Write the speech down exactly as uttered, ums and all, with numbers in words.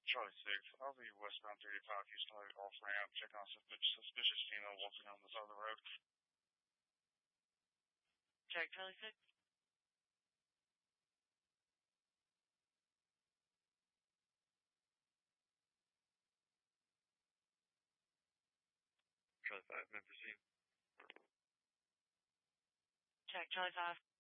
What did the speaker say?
Charlie six, I'll be westbound thirty-five, Houston Road, off ramp. Check on suspicious, suspicious female walking on the side of the road. Check Charlie six. Charlie five, may I proceed? Check Charlie five.